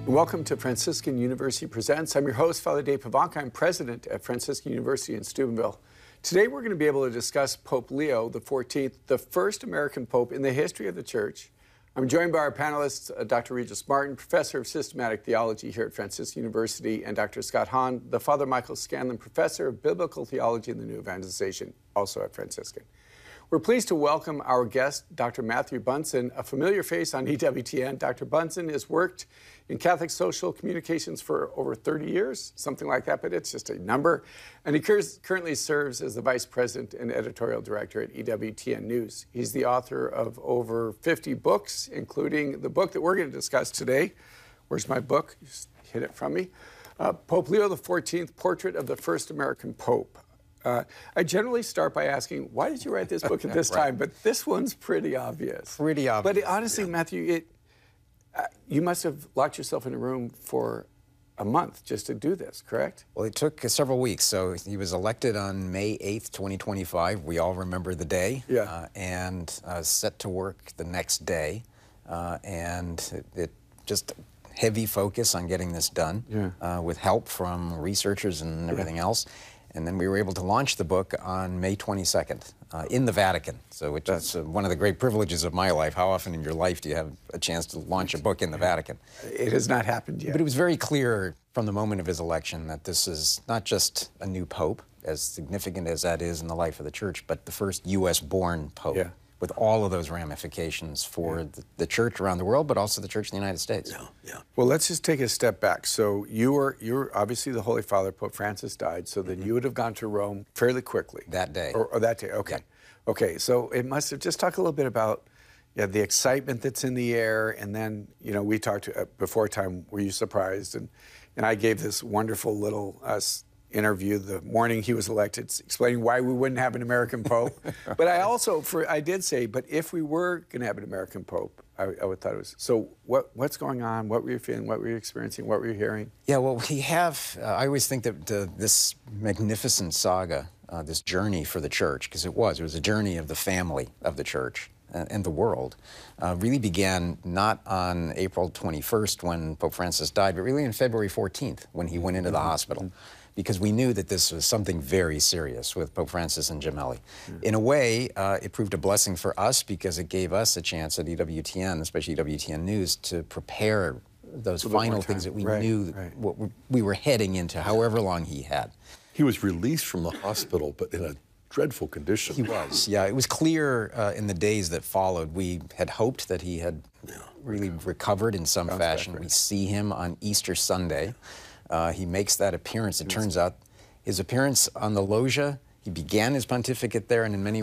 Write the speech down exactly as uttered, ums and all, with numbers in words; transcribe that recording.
Welcome to Franciscan University Presents. I'm your host, Father Dave Pivonka. I'm president at Franciscan University in Steubenville. Today we're going to be able to discuss Pope Leo the fourteenth, the first American pope in the history of the Church. I'm joined by our panelists, uh, Doctor Regis Martin, professor of systematic theology here at Franciscan University, and Doctor Scott Hahn, the Father Michael Scanlon, professor of biblical theology and the New Evangelization, also at Franciscan. We're pleased to welcome our guest, Doctor Matthew Bunson, a familiar face on E W T N. Doctor Bunson has worked in Catholic social communications for over thirty years, something like that, but it's just a number. And he currently serves as the vice president and editorial director at E W T N News. He's the author of over fifty books, including the book that we're going to discuss today. Where's my book? Just hid it from me. Uh, Pope Leo the fourteenth, Portrait of the First American Pope. Uh, I generally start by asking, why did you write this book at this right. time? But this one's pretty obvious. Pretty obvious. But it, honestly, yeah. Matthew, it, uh, you must have locked yourself in a room for a month just to do this, correct? Well, it took uh, several weeks. So he was elected on May eighth, twenty twenty-five. We all remember the day. Yeah. Uh, and uh, set to work the next day. Uh, and it, it just heavy focus on getting this done yeah. uh, with help from researchers and everything yeah. else. And then we were able to launch the book on May twenty-second uh, in the Vatican, so which is uh, one of the great privileges of my life. How often in your life do you have a chance to launch a book in the Vatican? It has not happened yet. But it was very clear from the moment of his election that this is not just a new pope, as significant as that is in the life of the Church, but the first U S born pope. Yeah. With all of those ramifications for yeah. the, the Church around the world, but also the Church in the United States. Yeah, yeah. Well, let's just take a step back. So you were, you were obviously the Holy Father, Pope Francis died, so then mm-hmm. you would have gone to Rome fairly quickly. That day. Or, or that day, okay. Yeah. Okay, so it must have, just talk a little bit about yeah, the excitement that's in the air, and then, you know, we talked to, uh, before time, were you surprised? And, and I gave this wonderful little uh, interview the morning he was elected, explaining why we wouldn't have an American pope. But I also, for I did say, but if we were going to have an American pope, I, I would thought it was. So what what's going on? What were you feeling? What were you experiencing? What were you hearing? Yeah, well, we have. Uh, I always think that uh, this magnificent saga, uh, this journey for the Church, because it was, it was a journey of the family of the Church and, and the world, uh, really began not on April twenty-first when Pope Francis died, but really on February fourteenth when he went into the mm-hmm. hospital. Mm-hmm. Because we knew that this was something very serious with Pope Francis and Gemelli. Mm. In a way, uh, it proved a blessing for us because it gave us a chance at E W T N, especially E W T N News, to prepare those final things that we right, knew right. what we were heading into, however long he had. He was released from the hospital, but in a dreadful condition. He was, yeah. It was clear uh, in the days that followed. We had hoped that he had yeah. really recovered in some Sounds fashion. Back, right. We see him on Easter Sunday. Uh, he makes that appearance. It turns out his appearance on the loggia, he began his pontificate there, and in many